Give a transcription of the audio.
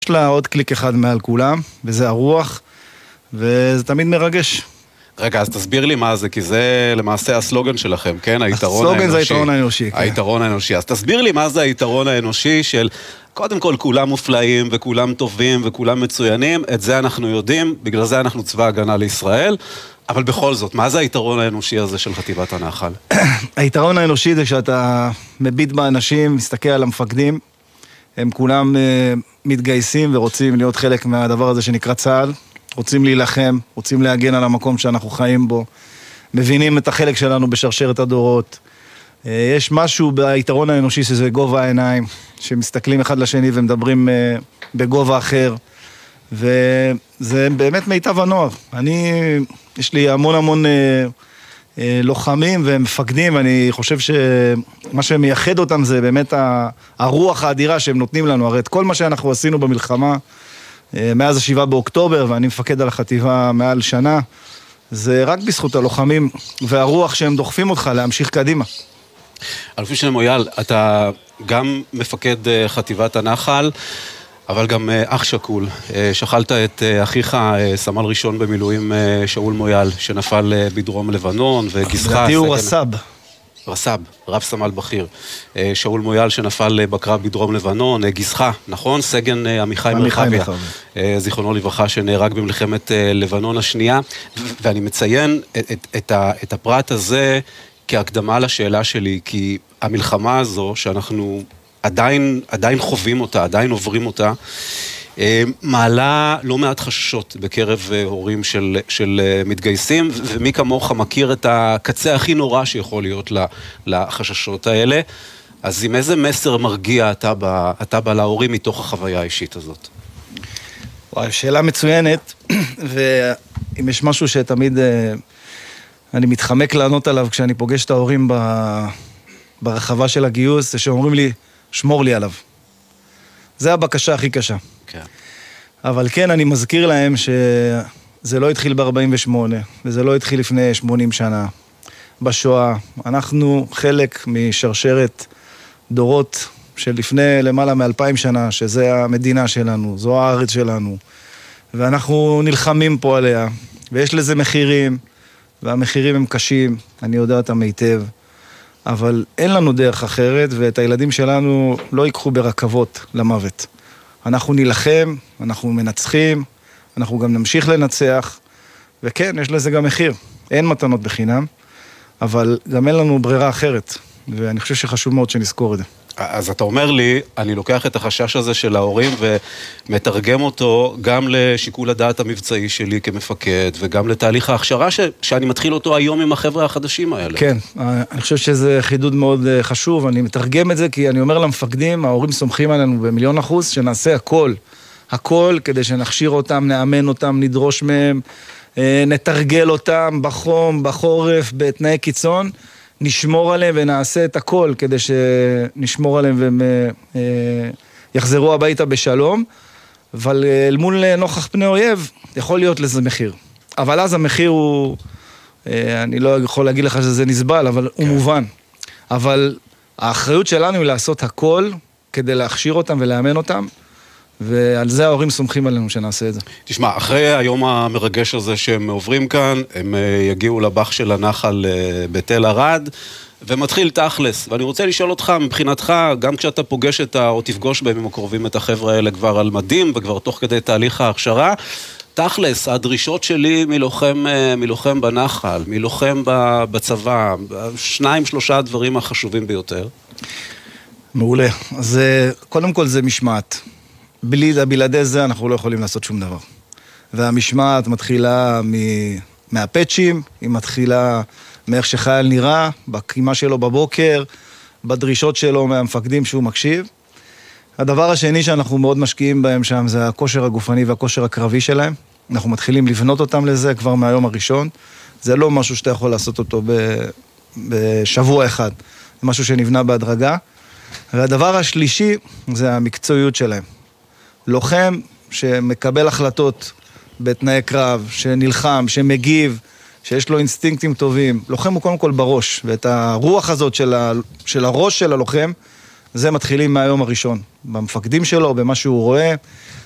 יש לה עוד קליק אחד מעל כולם, וזה הרוח, וזה תמיד מרגש. רגע, אז תסביר לי מה זה, כי זה למעשה הסלוגן שלכם, כן? הסלוגן זה היתרון האנושי. היתרון האנושי. אז תסביר לי מה זה היתרון האנושי של, קודם כל, כולם מופלאים, וכולם טובים, וכולם מצוינים, את זה אנחנו יודעים, בגלל זה אנחנו צבא הגנה לישראל, אבל בכל זאת, מה זה היתרון האנושי הזה של חטיבת הנחל? היתרון האנושי זה שאתה מביט באנשים, מסתכל על המפקדים, הם כולם מתגייסים ורוצים להיות חלק מהדבר הזה שנקרא צה"ל, רוצים להילחם, רוצים להגן על המקום שאנחנו חיים בו, מבינים את החלק שלנו בשרשרת הדורות. יש משהו ביתרון האנושי שזה גובה העיניים, שמסתכלים אחד לשני ומדברים בגובה אחר, וזה באמת מיטב הנוער. יש לי המון לוחמים ומפקדים, ואני חושב שמה שמייחד אותם זה באמת הרוח האדירה שהם נותנים לנו. הרי את כל מה שאנחנו עשינו במלחמה, מאז ה7 באוקטובר, ואני מפקד על החטיבה מעל שנה, זה רק בזכות הלוחמים והרוח שהם דוחפים אותך להמשיך קדימה. אלוף משנה מויאל, אתה גם מפקד חטיבת הנחל, אבל גם אח שקול. שכלת את אחיך, סמל ראשון במילואים שאול מויאל, שנפל בדרום לבנון, וגיסך... לדעתי הוא רס"ב, רב סמל בכיר. שאול מויאל שנפל בקרב בדרום לבנון, גיסך, נכון? סגן עמיחי מרחביה, זיכרונו לברכה, שנהרג במלחמת לבנון השנייה, ואני מציין את הפרט הזה כהקדמה לשאלה שלי, כי המלחמה הזו שאנחנו עדיין חווים אותה, עדיין עוברים אותה, מעלה לא מעט חששות בקרב הורים של מתגייסים, ומי כמוך מכיר את הקצה הכי נורא שיכול להיות לחששות האלה. אז עם איזה מסר מרגיע אתה בא להורים מתוך החוויה האישית הזאת? וואי, שאלה מצוינת, ואם יש משהו שתמיד אני מתחמק לענות עליו כשאני פוגש את ההורים ברחבה של הגיוס, זה שאומרים לי, שמור לי עליו. זה הבקשה הכי קשה. כן. אבל כן, אני מזכיר להם שזה לא התחיל ב-48, וזה לא התחיל לפני 80 שנה. בשואה, אנחנו חלק משרשרת דורות של לפני למעלה מ-2000 שנה, שזה המדינה שלנו, זו הארץ שלנו, ואנחנו נלחמים פה עליה, ויש לזה מחירים, והמחירים הם קשים, אני יודע אותם היטב, אבל אין לנו דרך אחרת, ואת הילדים שלנו לא ייקחו ברכבות למוות. אנחנו נילחם, אנחנו מנצחים, אנחנו גם נמשיך לנצח, וכן, יש לזה גם מחיר. אין מתנות בחינם, אבל גם אין לנו ברירה אחרת, ואני חושב שחשוב מאוד שנזכור את זה. אז אתה אומר לי, אני לוקח את החשש הזה של ההורים ומתרגם אותו גם לשיקול הדעת המבצעי שלי כמפקד, וגם לתהליך ההכשרה שאני מתחיל אותו היום עם החבר'ה החדשים האלה. כן, אני חושב שזה חידוד מאוד חשוב, אני מתרגם את זה כי אני אומר למפקדים, ההורים סומכים עלינו ב1,000,000%, שנעשה הכל כדי שנכשיר אותם, נאמן אותם, נדרוש מהם, נתרגל אותם בחום, בחורף, בתנאי קיצון, נשמור עליהם ונעשה את הכל כדי שנשמור עליהם והם יחזרו הביתה בשלום, אבל מול נוכח פני אויב יכול להיות לזה מחיר. אבל אז המחיר הוא, אני לא יכול להגיד לך שזה נסבל, אבל הוא מובן. אבל האחריות שלנו היא לעשות הכל כדי להכשיר אותם ולאמן אותם, ועל זה ההורים סומכים עלינו שנעשה את זה. תשמע, אחרי היום המרגש הזה שהם עוברים כאן, הם יגיעו לבח של הנחל בתל ערד, ומתחיל תכלס. ואני רוצה לשאול אותך, מבחינתך, גם כשאתה פוגש או תפגוש בימים הקרובים את החבר'ה האלה כבר על מדים, וכבר תוך כדי תהליך ההכשרה, תכלס, הדרישות שלי מלוחם בנחל, מלוחם בצבא, 2-3 הדברים החשובים ביותר. מעולה. אז קודם כל זה משמעת. בלעדי זה אנחנו לא יכולים לעשות שום דבר. והמשמעת מתחילה מהפאצ'ים, היא מתחילה מאיך שחייל נראה, בקימה שלו בבוקר, בדרישות שלו מהמפקדים שהוא מקשיב. הדבר השני שאנחנו מאוד משקיעים בהם שם זה הכושר הגופני והכושר הקרבי שלהם. אנחנו מתחילים לבנות אותם לזה כבר מהיום הראשון. זה לא משהו שאתה יכול לעשות אותו בשבוע אחד. זה משהו שנבנה בהדרגה. והדבר השלישי זה המקצועיות שלהם. לוחם שמקבל החלטות בתנאי קרב, שנלחם, שמגיב, שיש לו אינסטינקטים טובים. לוחם הוא קודם כל בראש, ואת הרוח הזאת של הראש של הלוחם, זה מתחילים מהיום הראשון. במפקדים שלו, במה שהוא רואה,